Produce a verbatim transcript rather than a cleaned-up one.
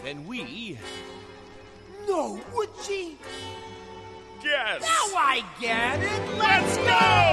then we... No, would she? Guess. Now I get it! Let's go!